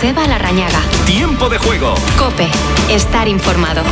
Joseba Larrañaga. Tiempo de juego. COPE. Estar informado.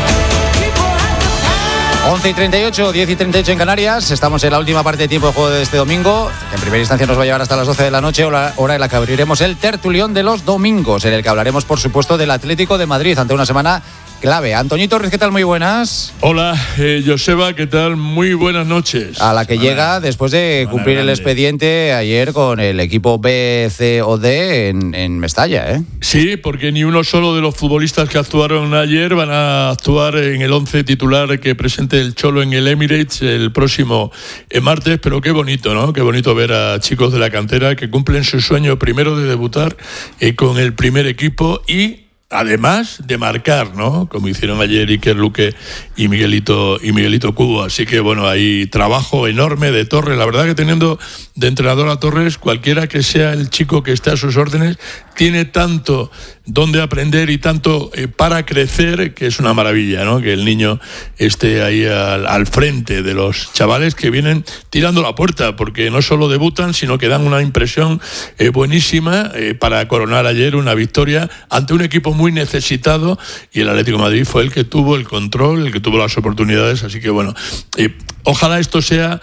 11:38, 10:38 en Canarias. Estamos en la última parte de tiempo de juego de este domingo. En primera instancia nos va a llevar hasta las 12 de la noche, hora en la que abriremos el tertulión de los domingos, en el que hablaremos, por supuesto, del Atlético de Madrid ante una semana clave. Antoñito Ruiz, ¿qué tal? Muy buenas. Hola, Joseba, ¿qué tal? Muy buenas noches. A la que llega después de cumplir el expediente ayer con el equipo B, C o D en Mestalla, ¿eh? Sí, porque ni uno solo de los futbolistas que actuaron ayer van a actuar en el 11 titular que presente el Cholo en el Emirates el próximo martes, pero qué bonito, ¿no? Qué bonito ver a chicos de la cantera que cumplen su sueño primero de debutar con el primer equipo y además de marcar, ¿no? Como hicieron ayer Iker Luque y Miguelito Cubo. Así que bueno, hay trabajo enorme de Torres. La verdad que teniendo de entrenador a Torres, cualquiera que sea el chico que esté a sus órdenes, tiene tanto donde aprender y tanto para crecer, que es una maravilla, ¿no? Que el niño esté ahí al frente de los chavales que vienen tirando la puerta, porque no solo debutan, sino que dan una impresión buenísima para coronar ayer una victoria ante un equipo muy necesitado, y el Atlético de Madrid fue el que tuvo el control, el que tuvo las oportunidades. Así que bueno, ojalá esto sea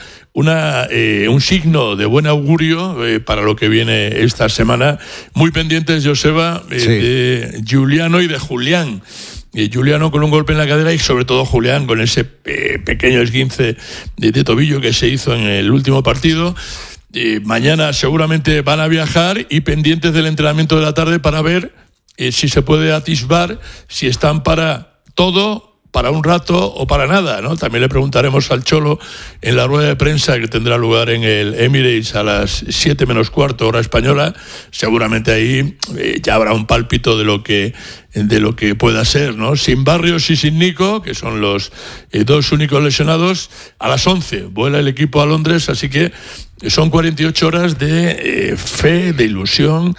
un signo de buen augurio para lo que viene esta semana. Muy pendientes, Joseba, de Giuliano y de Julián. Giuliano con un golpe en la cadera y sobre todo Julián con ese pequeño esguince de tobillo que se hizo en el último partido. Mañana seguramente van a viajar, y pendientes del entrenamiento de la tarde para ver si se puede atisbar si están para todo, para un rato o para nada, ¿no? También le preguntaremos al Cholo en la rueda de prensa que tendrá lugar en el Emirates a las 7 menos cuarto hora española. Seguramente ahí ya habrá un pálpito de lo que pueda ser, ¿no? Sin Barrios y sin Nico, que son los dos únicos lesionados, a las 11 vuela el equipo a Londres, así que son 48 horas de fe, de ilusión,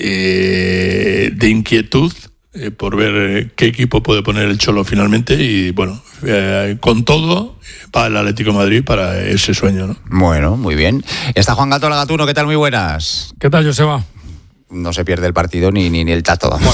de inquietud por ver qué equipo puede poner el Cholo finalmente. Y bueno, con todo va el Atlético de Madrid para ese sueño, ¿no? Bueno, muy bien. Está Juan Gato Lagatuno, ¿qué tal? Muy buenas. ¿Qué tal, Joseba? No se pierde el partido ni el tacto. Bueno,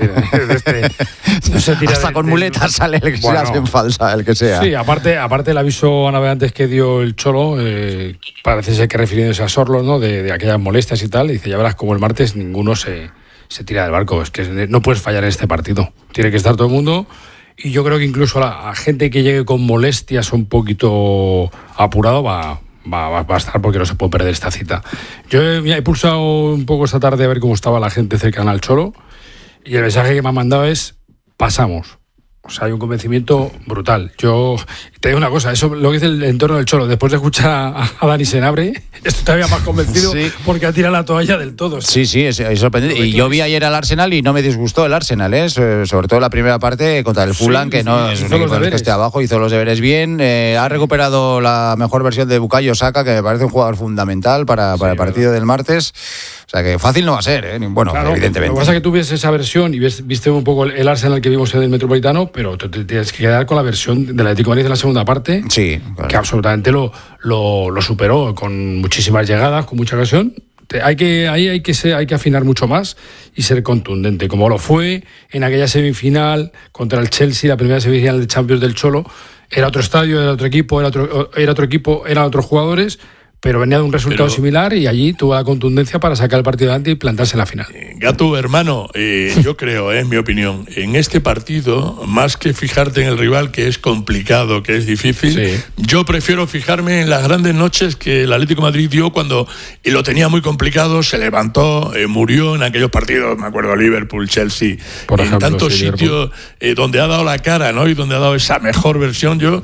no se tira hasta con muletas sale el que sea en falsa, el que sea. Sí, aparte el aviso a navegantes que dio el Cholo, parece ser que refiriéndose a Sorlo, ¿no? De aquellas molestias y tal, dice, ya verás como el martes ninguno se tira del barco. Es que no puedes fallar en este partido. Tiene que estar todo el mundo. Y yo creo que incluso a gente que llegue con molestias un poquito apurado va a estar, porque no se puede perder esta cita. Yo he pulsado un poco esta tarde a ver cómo estaba la gente cercana al Cholo, y el mensaje que me han mandado es: pasamos. O sea, hay un convencimiento brutal. Yo te digo una cosa, eso lo que dice el entorno del Cholo, después de escuchar a Dani Senabre, estoy todavía más convencido, sí, porque ha tirado la toalla del todo. Sí, es sorprendente. Y yo vi ayer al Arsenal y no me disgustó el Arsenal, sobre todo la primera parte contra el Fulham, que no es un equipo que esté abajo, hizo los deberes bien, ha recuperado la mejor versión de Bukayo Saka, que me parece un jugador fundamental para el partido del martes. O sea que fácil no va a ser, Bueno, claro, evidentemente. Lo que pasa es que tú ves esa versión y viste un poco el Arsenal que vimos en el Metropolitano, pero te tienes que quedar con la versión del Atlético de Madrid de la segunda parte, sí, claro, que absolutamente lo superó, con muchísimas llegadas, con mucha ocasión. Hay que afinar mucho más y ser contundente, como lo fue en aquella semifinal contra el Chelsea, la primera semifinal de Champions del Cholo. Era otro estadio, era otro equipo, eran otros jugadores, pero venía de un resultado similar, y allí tuvo la contundencia para sacar el partido adelante y plantarse en la final. Gato, hermano, yo creo, en mi opinión, en este partido, más que fijarte en el rival, que es complicado, que es difícil, sí, yo prefiero fijarme en las grandes noches que el Atlético de Madrid dio cuando lo tenía muy complicado, se levantó, murió en aquellos partidos, me acuerdo, Liverpool, Chelsea, por ejemplo, en tantos sitios donde ha dado la cara, ¿no? Y donde ha dado esa mejor versión. Yo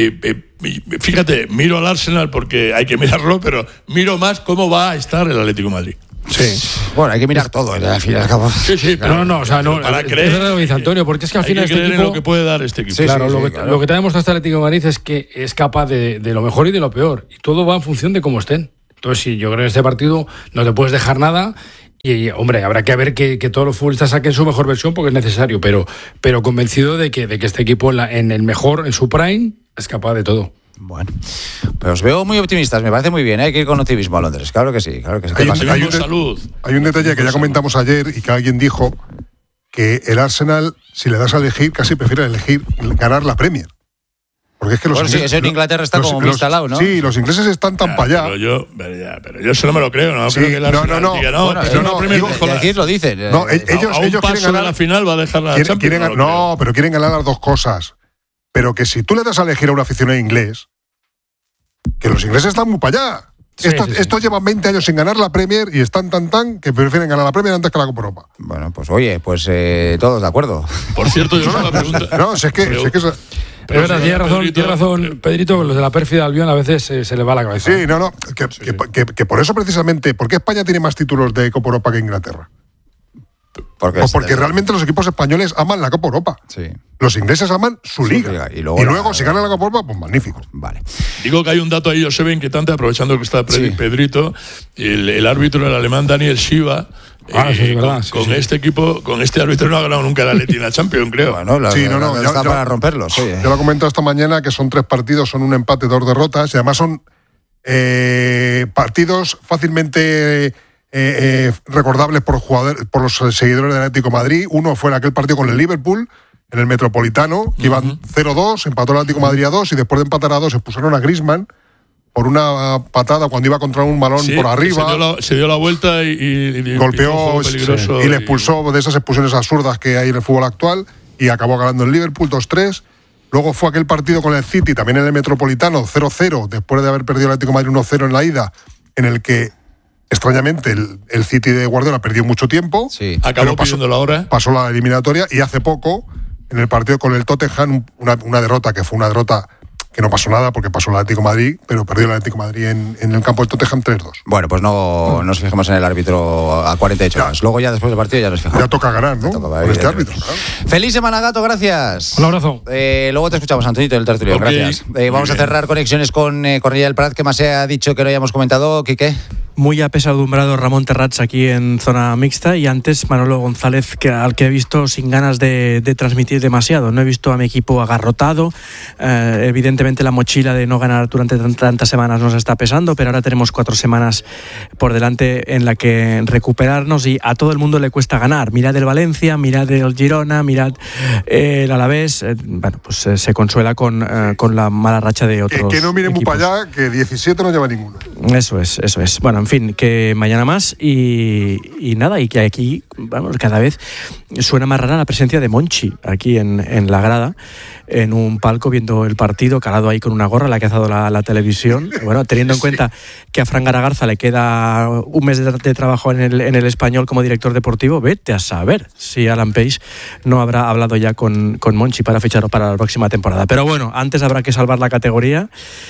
fíjate, miro al Arsenal porque hay que mirarlo, pero miro más cómo va a estar el Atlético de Madrid. Sí. Bueno, hay que mirar todo, al fin y al cabo. Sí, pero no, para creer, es lo que dice Antonio, porque es que al final este equipo, en lo que puede dar este equipo. Sí, claro, lo que te ha demostrado este Atlético de Madrid es que es capaz de lo mejor y de lo peor, y todo va en función de cómo estén. Entonces, sí, yo creo que en este partido no te puedes dejar nada. Y, hombre, habrá que ver que todos los futbolistas saquen su mejor versión, porque es necesario, pero convencido de que este equipo en su prime es capaz de todo. Bueno, pero os veo muy optimistas, me parece muy bien, hay que ir con optimismo a Londres, claro que sí. Hay un detalle que ya comentamos ayer y que alguien dijo que el Arsenal, si le das a elegir, casi prefiere ganar la Premier. Porque es que eso en Inglaterra está como muy instalado, ¿no? Sí, los ingleses están tan para allá. Pero yo eso no me lo creo, ¿no? Sí, creo que el Arsenal diga, lo dicen. No, ellos quieren ganar la final, va a dejar la Champions. Pero quieren ganar las dos cosas. Pero que si tú le das a elegir a un aficionado inglés, que los ingleses están muy para allá. Estos llevan 20 años sin ganar la Premier y están tan que prefieren ganar la Premier antes que la Copa Europa. Bueno, pues oye, todos de acuerdo. Por cierto, yo no la pregunta. No, si es que pero es verdad, tiene razón, Pedrito, que los de la pérfida Albión a veces se le va la cabeza. Sí, que por eso precisamente, ¿por qué España tiene más títulos de Copa Europa que Inglaterra? Porque realmente los equipos españoles aman la Copa Europa. Sí. Los ingleses aman su liga. Y luego si ganan la Copa Europa, pues magnífico. Vale. Digo que hay un dato ahí, Joseba, inquietante, aprovechando que está Pedrito, el árbitro, el alemán Daniel Schiva, con este equipo, con este árbitro no ha ganado nunca la Letina Champions, creo. Bueno, está para romperlos. Yo lo he comentado esta mañana que son 3 partidos, son un empate, 2 derrotas, y además son partidos fácilmente recordables por los seguidores del Atlético de Madrid. Uno fue aquel partido con el Liverpool en el Metropolitano, que iban 0-2, empató el Atlético de Madrid a 2 y después de empatar a 2 expulsaron a Griezmann por una patada cuando iba contra un balón por arriba. Se dio la vuelta y golpeó y le expulsó de esas expulsiones absurdas que hay en el fútbol actual y acabó ganando el Liverpool 2-3. Luego fue aquel partido con el City, también en el Metropolitano, 0-0, después de haber perdido el Atlético de Madrid 1-0 en la ida, en el que extrañamente el City de Guardiola perdió mucho tiempo. Sí. Acabó pidiendo la hora. Pasó la eliminatoria y hace poco, en el partido con el Tottenham, una derrota que fue una derrota que no pasó nada porque pasó el Atlético de Madrid, pero perdió el Atlético de Madrid en el campo del Tottenham 3-2. Bueno, pues no nos fijemos en el árbitro a 48 horas. Luego ya después del partido ya nos fijamos. Ya toca ganar, ¿no? Con este árbitro. Feliz semana, Gato, gracias. Un abrazo. Luego te escuchamos, Antonito, del tertulión. Okay. Gracias. Vamos a cerrar conexiones con Cornellà del Prat. ¿Qué más se ha dicho que no hayamos comentado, Quique? Muy apesadumbrado Ramón Terrats aquí en zona mixta y antes Manolo González, al que he visto sin ganas de transmitir demasiado. No he visto a mi equipo agarrotado. Evidentemente la mochila de no ganar durante tantas semanas nos está pesando, pero ahora tenemos 4 semanas por delante en la que recuperarnos y a todo el mundo le cuesta ganar. Mirad el Valencia, mirad el Girona, mirad el Alavés. Bueno, pues se consuela con la mala racha de otros que no miren muy equipos. para allá, que 17 no lleva ninguno. Eso es. Bueno, en fin, que mañana más y nada, y que aquí, vamos, cada vez suena más rara la presencia de Monchi aquí en la grada, en un palco viendo el partido, calado ahí con una gorra, la que ha dado la televisión. Bueno, teniendo en cuenta que a Fran Garagarza le queda un mes de trabajo en el Español como director deportivo, vete a saber si Alan Pace no habrá hablado ya con Monchi para ficharlo para la próxima temporada. Pero bueno, antes habrá que salvar la categoría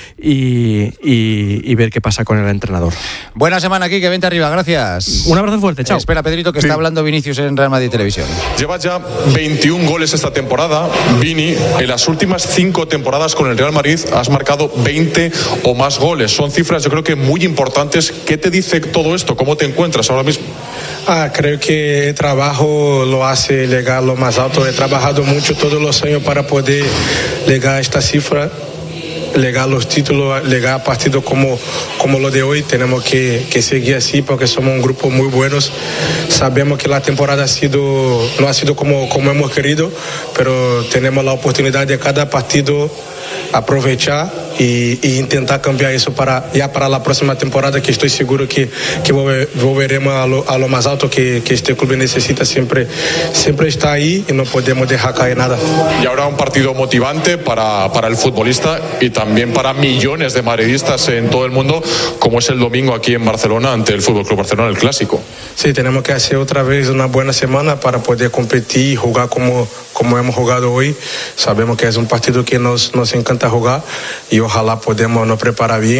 y ver qué pasa con el entrenador. Buena semana aquí, que vente arriba, gracias. Un abrazo fuerte, chao. Espera, Pedrito, que está hablando Vinicius en Real Madrid Televisión. Llevas ya 21 goles esta temporada, Vini. En las últimas 5 temporadas con el Real Madrid has marcado 20 o más goles. Son cifras, yo creo que muy importantes. ¿Qué te dice todo esto? ¿Cómo te encuentras ahora mismo? Creo que el trabajo lo hace llegar a lo más alto. He trabajado mucho todos los años para poder llegar a esta cifra, llegar a los títulos, llegar a partidos como lo de hoy. Tenemos que seguir así porque somos un grupo muy buenos. Sabemos que la temporada no ha sido como hemos querido, pero tenemos la oportunidad de cada partido aprovechar y intentar cambiar eso para la próxima temporada, que estoy seguro que volveremos a lo más alto que este club necesita. Siempre está ahí y no podemos dejar caer nada. Y ahora un partido motivante para el futbolista y también para millones de madridistas en todo el mundo, como es el domingo aquí en Barcelona ante el FC Barcelona, el clásico. Sí, tenemos que hacer otra vez una buena semana para poder competir y jugar como hemos jugado hoy. Sabemos que es un partido que nos encanta jugar y ojalá podamos nos preparar bien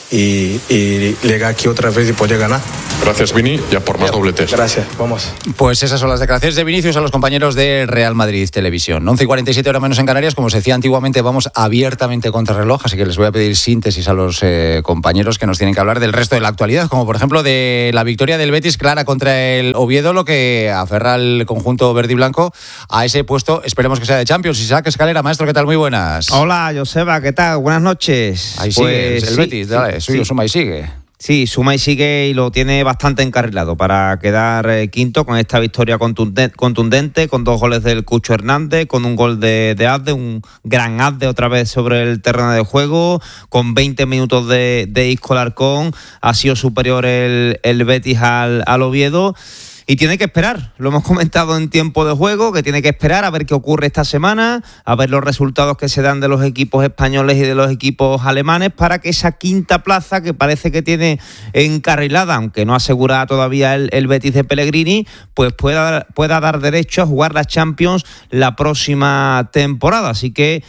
y llegar aquí otra vez y poder ganar. Gracias, Vini, ya por más dobletes. Gracias, vamos. Pues esas son las declaraciones de Vinicius a los compañeros de Real Madrid Televisión. 11:47 hora menos en Canarias. Como se decía antiguamente, vamos abiertamente contra reloj, así que les voy a pedir síntesis a los compañeros que nos tienen que hablar del resto de la actualidad, como por ejemplo de la victoria del Betis clara contra el Oviedo, lo que aferra al conjunto verde y blanco a ese puesto, esperemos que sea de Champions. Isaac Escalera, maestro, ¿qué tal? Muy buenas. Hola, Joseba, ¿qué tal? Buenas noches. Ahí sigue el Betis, dale, suyo, suma y sigue. Sí, suma y sigue y lo tiene bastante encarrilado para quedar quinto con esta victoria contundente, con 2 goles del Cucho Hernández, con un gol de Azde, un gran Azde otra vez sobre el terreno de juego, con 20 minutos de Isco Alarcón. Ha sido superior el Betis al Oviedo. Y tiene que esperar, lo hemos comentado en tiempo de juego, que tiene que esperar a ver qué ocurre esta semana, a ver los resultados que se dan de los equipos españoles y de los equipos alemanes para que esa quinta plaza que parece que tiene encarrilada, aunque no asegura todavía el Betis de Pellegrini, pues pueda dar derecho a jugar la Champions la próxima temporada. Así que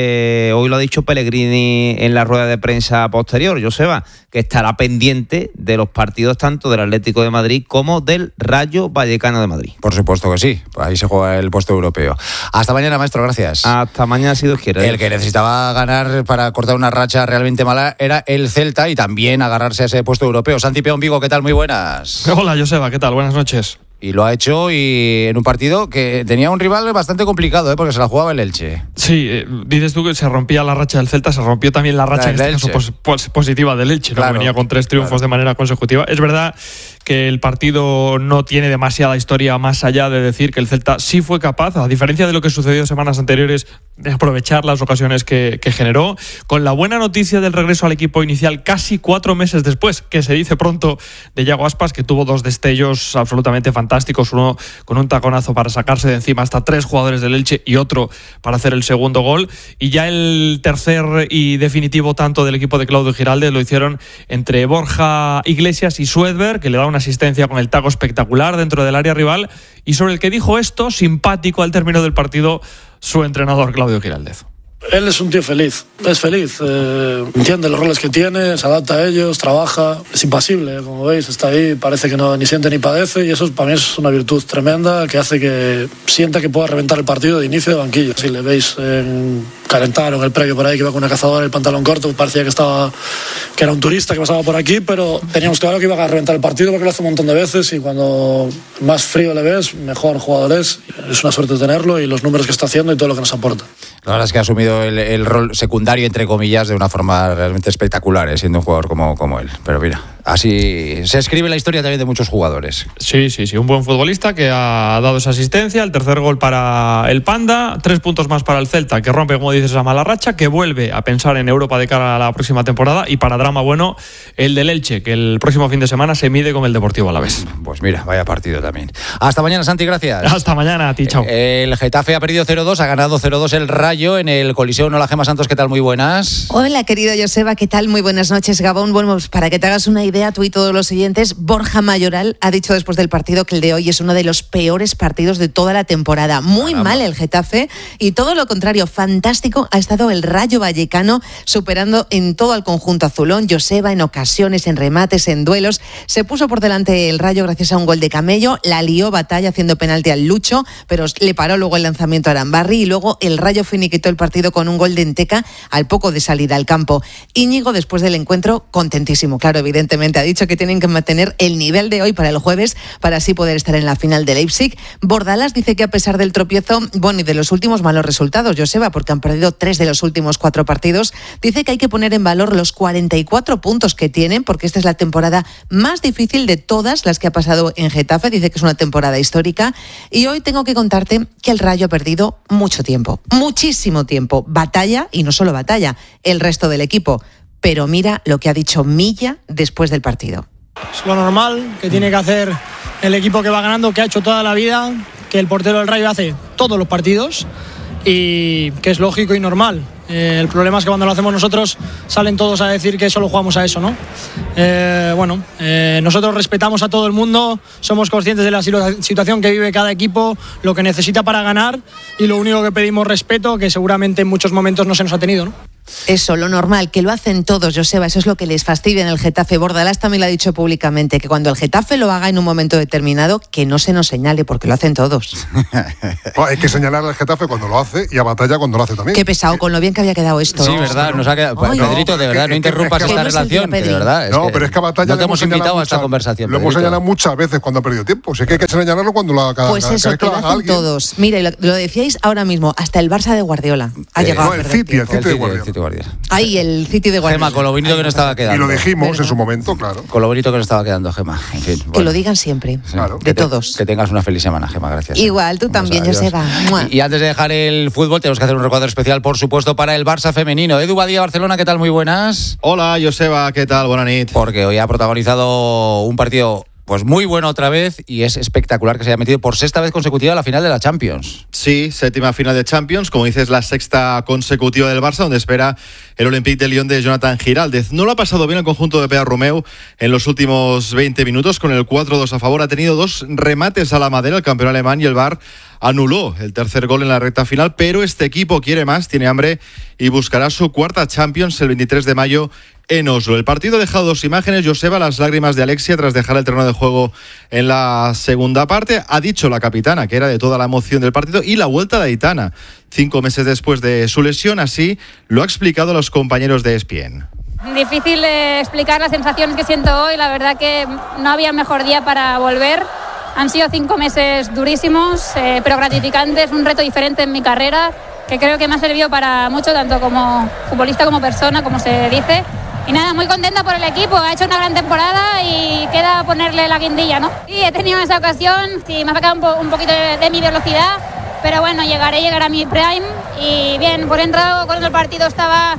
hoy lo ha dicho Pellegrini en la rueda de prensa posterior, Joseba, que estará pendiente de los partidos tanto del Atlético de Madrid como del Rayo Vallecano de Madrid. Por supuesto que sí, ahí se juega el puesto europeo. Hasta mañana, maestro, gracias. Hasta mañana, si Dios quiere. El que necesitaba ganar para cortar una racha realmente mala era el Celta y también agarrarse a ese puesto europeo. Santi Peón Vigo, ¿qué tal? Muy buenas. Hola, Joseba, ¿qué tal? Buenas noches. Y lo ha hecho y en un partido que tenía un rival bastante complicado, porque se la jugaba el Elche. Sí, dices tú que se rompía la racha del Celta, se rompió también la racha en este caso positiva del Elche, claro, ¿no? Venía con 3 triunfos de manera consecutiva. Es verdad que el partido no tiene demasiada historia más allá de decir que el Celta sí fue capaz, a diferencia de lo que sucedió semanas anteriores, de aprovechar las ocasiones que generó, con la buena noticia del regreso al equipo inicial casi 4 meses después, que se dice pronto, de Yago Aspas, que tuvo 2 destellos absolutamente fantásticos, uno con un taconazo para sacarse de encima hasta 3 jugadores del Elche y otro para hacer el segundo gol, y ya el tercer y definitivo tanto del equipo de Claudio Giraldez lo hicieron entre Borja Iglesias y Suedberg, que le da una asistencia con el taco espectacular dentro del área rival, y sobre el que dijo esto, simpático al término del partido, su entrenador Claudio Giraldez. Él es un tío feliz, es feliz, entiende los roles que tiene, se adapta a ellos, trabaja, es impasible, como veis, está ahí, parece que no ni siente ni padece, y eso para mí es una virtud tremenda que hace que sienta que pueda reventar el partido de inicio de banquillo. Si le veis calentar en el previo por ahí, que iba con una cazadora y el pantalón corto, parecía que era un turista que pasaba por aquí, pero teníamos claro que iba a reventar el partido porque lo hace un montón de veces, y cuando más frío le ves, mejor jugador es una suerte tenerlo, y los números que está haciendo y todo lo que nos aporta. La verdad es que ha asumido el rol secundario, entre comillas, de una forma realmente espectacular, siendo un jugador como él. Pero mira, así se escribe la historia también de muchos jugadores. Sí, un buen futbolista que ha dado esa asistencia, el tercer gol para el Panda, 3 puntos más para el Celta, que rompe, como dices, esa mala racha, que vuelve a pensar en Europa de cara a la próxima temporada, y para drama bueno, el del Elche, que el próximo fin de semana se mide con el Deportivo Alavés. Pues mira, vaya partido también. Hasta mañana, Santi, gracias. Hasta mañana, a ti, chao. El Getafe ha perdido 0-2, ha ganado 0-2 el Rayo en el Coliseo. Hola, Gemma Santos, ¿qué tal? Muy buenas. Hola, querido Joseba, ¿qué tal? Muy buenas noches, Gabón. Bueno, pues para que te hagas una idea, tú y todos los siguientes, Borja Mayoral ha dicho después del partido que el de hoy es uno de los peores partidos de toda la temporada. Muy mal el Getafe, y todo lo contrario, fantástico ha estado el Rayo Vallecano, superando en todo al conjunto azulón. Joseba, en ocasiones, en remates, en duelos, se puso por delante el Rayo gracias a un gol de Camello, la lió Batalla haciendo penalti al Lucho, pero le paró luego el lanzamiento a Arambarri, y luego el Rayo finiquitó el partido con un gol de Enteca al poco de salir al campo. Íñigo, después del encuentro, contentísimo, claro, evidentemente, ha dicho que tienen que mantener el nivel de hoy para el jueves, para así poder estar en la final de Leipzig. Bordalas dice que a pesar del tropiezo, bueno, y de los últimos malos resultados, Joseba, porque han perdido 3 de los últimos 4 partidos, dice que hay que poner en valor los 44 puntos que tienen, porque esta es la temporada más difícil de todas las que ha pasado en Getafe. Dice que es una temporada histórica, y hoy tengo que contarte que el Rayo ha perdido mucho tiempo, muchísimo tiempo. Batalla, y no solo Batalla, el resto del equipo. Pero mira lo que ha dicho Milla después del partido. Es lo normal que tiene que hacer el equipo que va ganando, que ha hecho toda la vida, que el portero del Rayo hace todos los partidos, y que es lógico y normal. El problema es que cuando lo hacemos nosotros salen todos a decir que solo jugamos a eso, ¿no? Nosotros respetamos a todo el mundo, somos conscientes de la situación que vive cada equipo, lo que necesita para ganar, y lo único que pedimos respeto, que seguramente en muchos momentos no se nos ha tenido, ¿no? Eso, lo normal, que lo hacen todos, Joseba, eso es lo que les fastidia en el Getafe. Bordalás también lo ha dicho públicamente, que cuando el Getafe lo haga en un momento determinado, que no se nos señale, porque lo hacen todos. Hay que señalar al Getafe cuando lo hace y a Batalla cuando lo hace también. Qué pesado, con lo bien que había quedado esto. Sí, verdad, nos ha quedado. Pedrito, de verdad, no interrumpas esta relación, de verdad. No, pero es que a Batalla no te hemos invitado a esta conversación. Lo hemos señalado muchas veces cuando ha perdido tiempo. Si es que hay que señalarlo cuando lo haga. Pues eso, que lo hacen todos. Mira, lo decíais ahora mismo, hasta el Barça de Guardiola ha llegado a perder tiempo. El City de Guardiola. Ahí, el City de Guardiola. Gema, con lo bonito que nos estaba quedando. Y lo dijimos en su momento, claro. Con lo bonito que nos estaba quedando, Gema. En fin, bueno. Que lo digan siempre, claro. de todos. Que tengas una feliz semana, Gema, gracias. Igual, tú también, Joseba. Y antes de dejar el fútbol, tenemos que hacer un recuadro especial, por supuesto, para el Barça femenino. Edu Badía, Barcelona, ¿qué tal? Muy buenas. Hola, Joseba, ¿qué tal? Buenas noches. Porque hoy ha protagonizado un partido pues muy bueno otra vez y es espectacular que se haya metido por sexta vez consecutiva a la final de la Champions. Sí, séptima final de Champions, como dices, la sexta consecutiva del Barça, donde espera el Olympique de Lyon de Jonathan Giraldez. No lo ha pasado bien el conjunto de Pea Romeu en los últimos 20 minutos, con el 4-2 a favor. Ha tenido 2 remates a la madera el campeón alemán y el VAR anuló el tercer gol en la recta final, pero este equipo quiere más, tiene hambre y buscará su cuarta Champions el 23 de mayo en Oslo. El partido ha dejado 2 imágenes, Joseba, las lágrimas de Alexia tras dejar el terreno de juego en la segunda parte. Ha dicho la capitana que era de toda la emoción del partido, y la vuelta de Aitana 5 meses después de su lesión, así lo ha explicado a los compañeros de ESPN. Difícil explicar las sensaciones que siento hoy, la verdad que no había mejor día para volver. Han sido 5 meses durísimos, pero gratificantes, un reto diferente en mi carrera, que creo que me ha servido para mucho, tanto como futbolista como persona, como se dice. Y nada, muy contenta por el equipo, ha hecho una gran temporada y queda ponerle la guindilla, ¿no? Sí, he tenido esa ocasión, sí, me ha sacado un poquito de mi velocidad, pero bueno, llegaré a mi prime y bien, por entrado cuando el partido estaba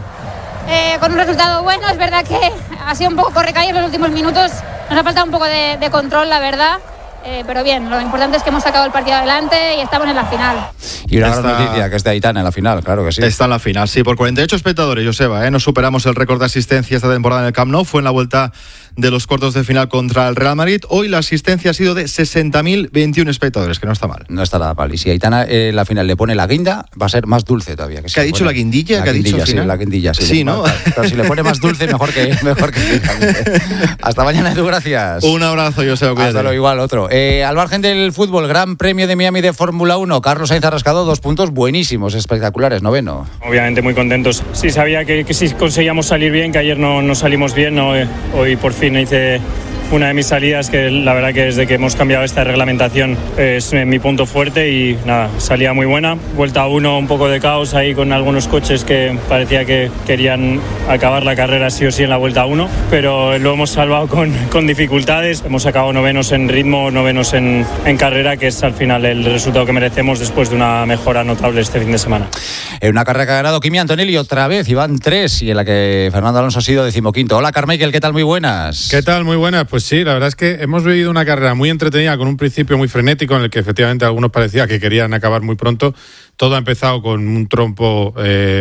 con un resultado bueno, es verdad que ha sido un poco correcaído en los últimos minutos, nos ha faltado un poco de control, la verdad. Pero bien, lo importante es que hemos sacado el partido adelante y estamos en la final. Y una gran noticia, que es de Aitana en la final, claro que sí. Está en la final, sí, por 48 espectadores, Joseba, no superamos el récord de asistencia esta temporada en el Camp Nou, fue en la vuelta de los cuartos de final contra el Real Madrid. Hoy la asistencia ha sido de 60.021 espectadores, que no está mal. No está nada mal. Y si Aitana en la final le pone la guinda, va a ser más dulce todavía. ¿Qué ha dicho la guindilla? La ¿Qué ha dicho al final? Sí, la guindilla, sí. Sí, ¿no? Pero si le pone más dulce, mejor que Hasta mañana, Edu, gracias. Un abrazo, Joseba, cuídate. Hasta luego, igual, otro. Al margen del fútbol, Gran Premio de Miami de Fórmula 1, Carlos Sainz ha rascado 2 puntos buenísimos, espectaculares, 9º. Obviamente muy contentos. Sí, sabía que si conseguíamos salir bien, que ayer no salimos bien, ¿no? Hoy por fin hice una de mis salidas, que la verdad que desde que hemos cambiado esta reglamentación es mi punto fuerte, y nada, salida muy buena. Vuelta 1, un poco de caos ahí con algunos coches que parecía que querían acabar la carrera sí o sí en la vuelta 1, pero lo hemos salvado con dificultades. Hemos acabado 9º en ritmo, 9º en carrera, que es al final el resultado que merecemos después de una mejora notable este fin de semana. En una carrera que ha ganado Kimi Antonelli otra vez, y van 3, y en la que Fernando Alonso ha sido 15º. Hola, Carmichael, ¿qué tal? Muy buenas. ¿Qué tal? Muy buenas. Pues sí, la verdad es que hemos vivido una carrera muy entretenida, con un principio muy frenético en el que efectivamente algunos parecía que querían acabar muy pronto. Todo ha empezado con un trompo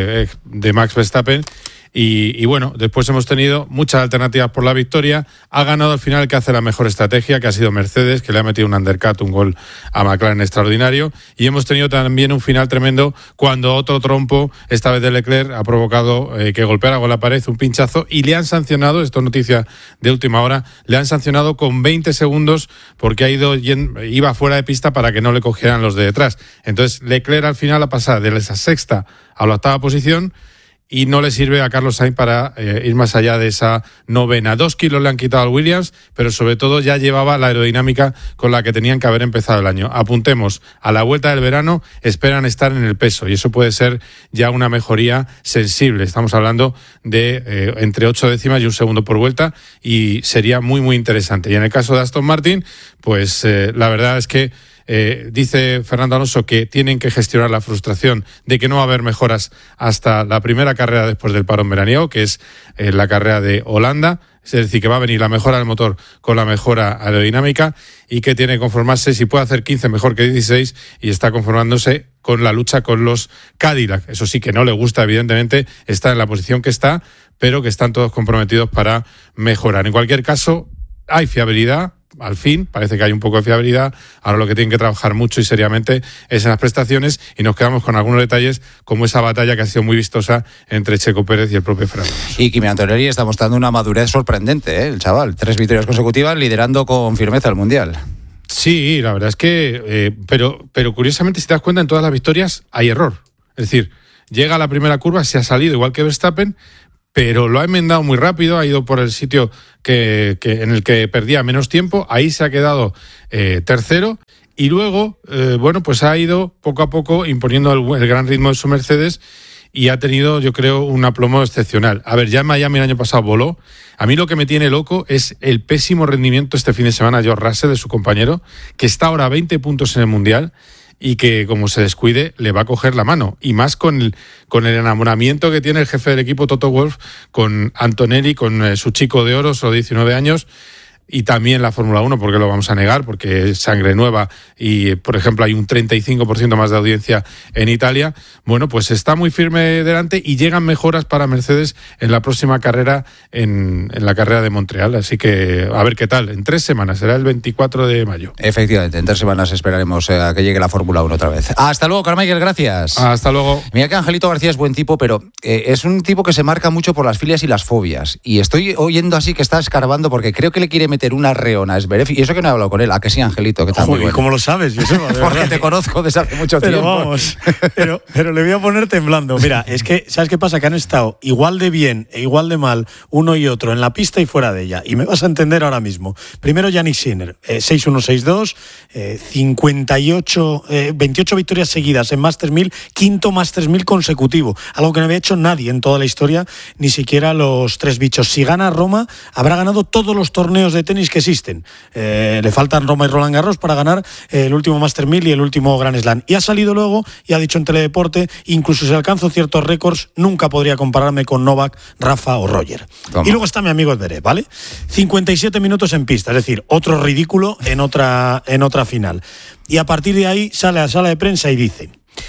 de Max Verstappen. Y bueno, después hemos tenido muchas alternativas por la victoria. Ha ganado al final el que hace la mejor estrategia, que ha sido Mercedes, que le ha metido un undercut, un gol a McLaren extraordinario. Y hemos tenido también un final tremendo cuando otro trompo, esta vez de Leclerc, ha provocado que golpeara con la pared, un pinchazo, y le han sancionado, esto es noticia de última hora, le han sancionado con 20 segundos porque iba fuera de pista para que no le cogieran los de detrás. Entonces Leclerc al final ha pasado de la sexta a la 8ª posición, y no le sirve a Carlos Sainz para ir más allá de esa 9ª. 2 kilos le han quitado al Williams, pero sobre todo ya llevaba la aerodinámica con la que tenían que haber empezado el año. Apuntemos, a la vuelta del verano esperan estar en el peso, y eso puede ser ya una mejoría sensible. Estamos hablando de entre 8 décimas y 1 segundo por vuelta, y sería muy, muy interesante. Y en el caso de Aston Martin, pues la verdad es que dice Fernando Alonso que tienen que gestionar la frustración de que no va a haber mejoras hasta la primera carrera después del parón veraniego, que es la carrera de Holanda. Es decir, que va a venir la mejora del motor con la mejora aerodinámica, y que tiene que conformarse, si puede hacer 15 mejor que 16, y está conformándose con la lucha con los Cadillac. Eso sí, que no le gusta, evidentemente, está en la posición que está, pero que están todos comprometidos para mejorar. En cualquier caso, hay fiabilidad, al fin, parece que hay un poco de fiabilidad. Ahora lo que tienen que trabajar mucho y seriamente es en las prestaciones, y nos quedamos con algunos detalles como esa batalla que ha sido muy vistosa entre Checo Pérez y el propio Fernando. Y Kimi Antonelli está mostrando una madurez sorprendente, el chaval. 3 victorias consecutivas, liderando con firmeza el Mundial. Sí, la verdad es que, pero curiosamente, si te das cuenta, en todas las victorias hay error. Es decir, llega a la primera curva, se ha salido igual que Verstappen, pero lo ha enmendado muy rápido, ha ido por el sitio en el que perdía menos tiempo, ahí se ha quedado tercero, y luego, pues ha ido poco a poco imponiendo el gran ritmo de su Mercedes, y ha tenido, yo creo, un aplomo excepcional. A ver, ya en Miami el año pasado voló. A mí lo que me tiene loco es el pésimo rendimiento este fin de semana George Russell, de su compañero, que está ahora a 20 puntos en el Mundial, y que, como se descuide, le va a coger la mano. Y más con el enamoramiento que tiene el jefe del equipo, Toto Wolff, con Antonelli, con su chico de oro, solo 19 años, y también la Fórmula 1, porque lo vamos a negar, porque es sangre nueva y, por ejemplo, hay un 35% más de audiencia en Italia. Bueno, pues está muy firme delante y llegan mejoras para Mercedes en la próxima carrera, en la carrera de Montreal. Así que a ver qué tal. En 3 semanas, será el 24 de mayo. Efectivamente, en 3 semanas esperaremos a que llegue la Fórmula 1 otra vez. Hasta luego, Carmichael, gracias. Hasta luego. Mira que Angelito García es buen tipo, pero es un tipo que se marca mucho por las filias y las fobias. Y estoy oyendo así que está escarbando, porque creo que le quiere meter una reona a Zverev, y eso que no he hablado con él. ¿A que sí, Angelito? ¿Qué tal? Joder, bueno. ¿Cómo lo sabes, Joseba? Porque te conozco desde hace mucho tiempo. Vamos, pero le voy a poner temblando. Mira, es que, ¿sabes qué pasa? Que han estado igual de bien e igual de mal uno y otro en la pista y fuera de ella. Y me vas a entender ahora mismo. Primero, Yannick Sinner, 6-1, 6-2, 28 victorias seguidas en Masters 1000, quinto Masters 1000 consecutivo. Algo que no había hecho nadie en toda la historia, ni siquiera los 3 bichos. Si gana Roma, habrá ganado todos los torneos de tenis que existen. Le faltan Roma y Roland Garros para ganar el último Master 1000 y el último Grand Slam. Y ha salido luego y ha dicho en Teledeporte, incluso si alcanzo ciertos récords, nunca podría compararme con Novak, Rafa o Roger. Toma. Y luego está mi amigo Zverev, ¿vale? 57 minutos en pista, es decir, otro ridículo en otra final. Y a partir de ahí sale a la sala de prensa y dice: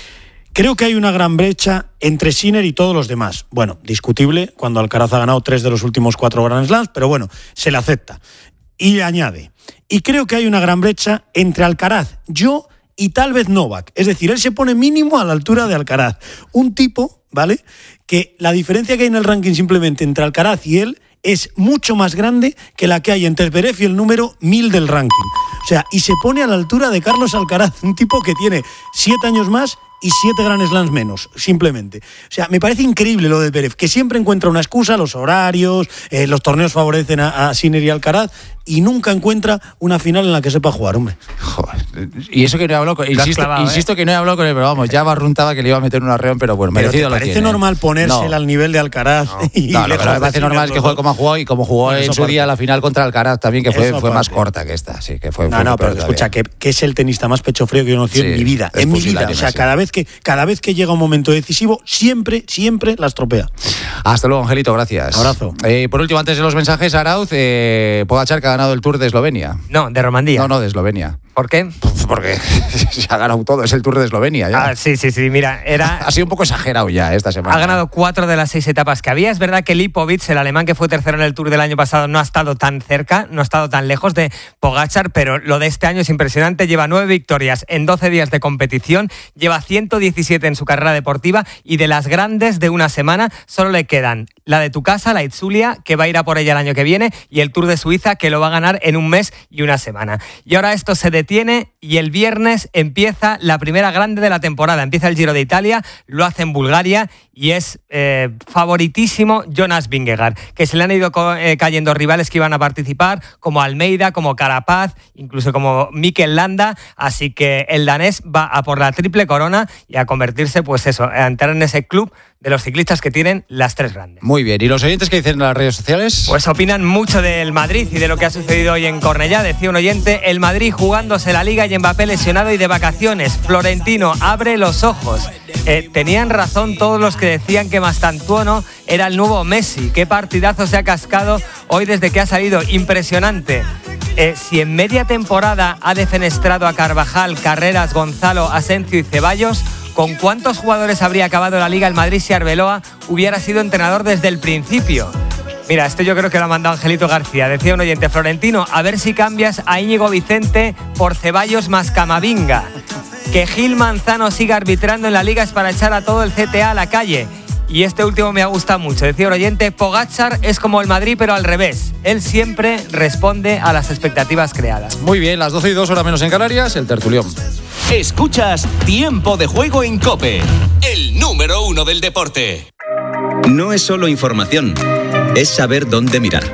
creo que hay una gran brecha entre Sinner y todos los demás. Bueno, discutible cuando Alcaraz ha ganado 3 de los últimos 4 Grand Slams, pero bueno, se le acepta. Y añade: y creo que hay una gran brecha entre Alcaraz, yo y tal vez Novak. Es decir, él se pone mínimo a la altura de Alcaraz. Un tipo, ¿vale?, que la diferencia que hay en el ranking simplemente entre Alcaraz y él es mucho más grande que la que hay entre Zverev y el número 1000 del ranking. O sea, y se pone a la altura de Carlos Alcaraz, un tipo que tiene 7 años más y 7 Grand Slams menos, simplemente. O sea, me parece increíble lo de Zverev, que siempre encuentra una excusa, los horarios, los torneos favorecen a Sinner y Alcaraz, y nunca encuentra una final en la que sepa jugar, hombre. Joder. Y eso que no he hablado con él, insisto que no he hablado con él, pero vamos, ya barruntaba que le iba a meter un arreón, pero bueno, merecido lo tiene. ¿Parece normal ponérsela al nivel de Alcaraz? No, lo que me parece normal es que juegue como ha jugado, y como jugó en su día la final contra Alcaraz también, que fue más corta que esta. Sí, que fue pero escucha, que es el tenista más pecho frío que yo he conocido en mi vida. En mi vida. O sea, cada vez que llega un momento decisivo, siempre la estropea. Hasta luego, Angelito, gracias. Abrazo. Por último, antes de los mensajes, Arauz, Pogačar, que ha ganado el Tour de Eslovenia. No, de Romandía. No, de Eslovenia. ¿Por qué? Porque se ha ganado todo, es el Tour de Eslovenia ya. Sí, mira, ha sido un poco exagerado ya esta semana. Ha ganado 4 de las 6 etapas que había. Es verdad que Lipovic, el alemán que fue tercero en el Tour del año pasado, no ha estado tan cerca, no ha estado tan lejos de Pogačar, pero lo de este año es impresionante. Lleva 9 victorias en 12 días de competición, lleva 117 en su carrera deportiva, y de las grandes de una semana solo le quedan la de tu casa, la Itzulia, que va a ir a por ella el año que viene, y el Tour de Suiza, que lo va a ganar en un mes y una semana. Y ahora esto se detiene, y el viernes empieza la primera grande de la temporada. Empieza el Giro de Italia, lo hace en Bulgaria, y es favoritísimo Jonas Vingegaard, que se le han ido cayendo rivales que iban a participar, como Almeida, como Carapaz, incluso como Mikel Landa. Así que el danés va a por la triple corona y a convertirse, pues eso, a entrar en ese club de los ciclistas que tienen las 3 grandes. Muy bien, ¿y los oyentes qué dicen en las redes sociales? Pues opinan mucho del Madrid y de lo que ha sucedido hoy en Cornellá. Decía un oyente: el Madrid jugándose la Liga y Mbappé lesionado y de vacaciones. Florentino abre los ojos. Tenían razón todos los que decían que Mastantuono era el nuevo Messi. Qué partidazo se ha cascado hoy desde que ha salido, impresionante. Si en media temporada ha defenestrado a Carvajal, Carreras, Gonzalo, Asencio y Ceballos, ¿con cuántos jugadores habría acabado la Liga el Madrid si Arbeloa hubiera sido entrenador desde el principio? Mira, esto yo creo que lo ha mandado Angelito García. Decía un oyente, Florentino, a ver si cambias a Íñigo Vicente por Ceballos más Camavinga. Que Gil Manzano siga arbitrando en la Liga es para echar a todo el CTA a la calle. Y este último me ha gustado mucho. Decía un oyente, Pogačar es como el Madrid pero al revés. Él siempre responde a las expectativas creadas. Muy bien, las 12:02, hora menos en Canarias, el tertulión. Escuchas Tiempo de Juego en COPE, el número 1 del deporte. No es solo información, es saber dónde mirar.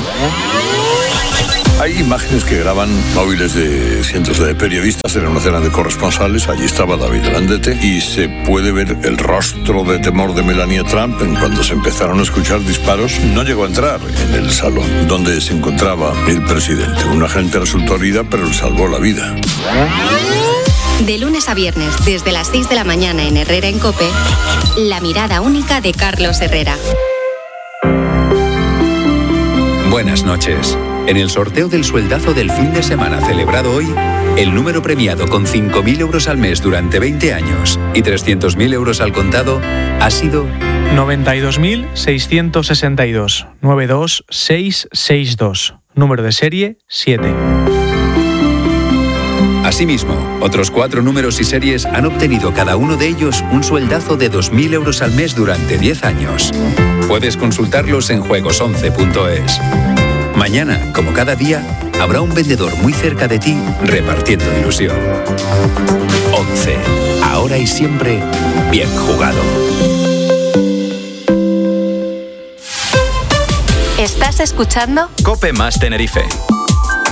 Hay imágenes que graban móviles de cientos de periodistas en una cena de corresponsales. Allí estaba David Landete y se puede ver el rostro de temor de Melania Trump en cuando se empezaron a escuchar disparos. No llegó a entrar en el salón donde se encontraba el presidente. Un agente resultó herida, pero le salvó la vida. De lunes a viernes, desde las 6 de la mañana en Herrera en COPE, la mirada única de Carlos Herrera. Buenas noches. En el sorteo del sueldazo del fin de semana celebrado hoy, el número premiado con 5.000 euros al mes durante 20 años y 300.000 euros al contado ha sido 92.662 92662. Número de serie 7. Asimismo, otros 4 números y series han obtenido cada uno de ellos un sueldazo de 2.000 euros al mes durante 10 años. Puedes consultarlos en juegos11.es. Mañana, como cada día, habrá un vendedor muy cerca de ti repartiendo ilusión. 11. Ahora y siempre, bien jugado. ¿Estás escuchando? COPE más Tenerife.